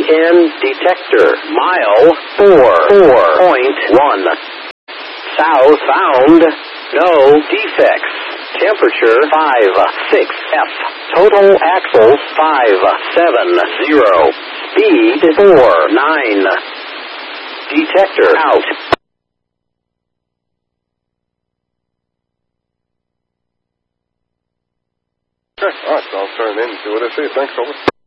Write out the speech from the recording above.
EN detector. Mile 4.1. Southbound. No defects. Temperature 56F. Total axles 570. Speed 49. Detector out. Okay, alright, so I'll turn it in and see what I see. Thanks, over.